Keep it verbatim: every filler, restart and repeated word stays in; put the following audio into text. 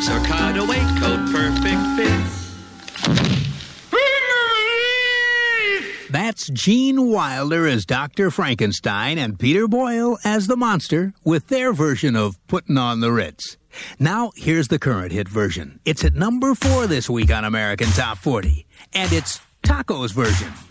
or cutaway coat, perfect fits. That's Gene Wilder as Doctor Frankenstein and Peter Boyle as the monster with their version of Puttin' on the Ritz. Now, here's the current hit version. It's at number four this week on American Top forty, and it's Taco's version.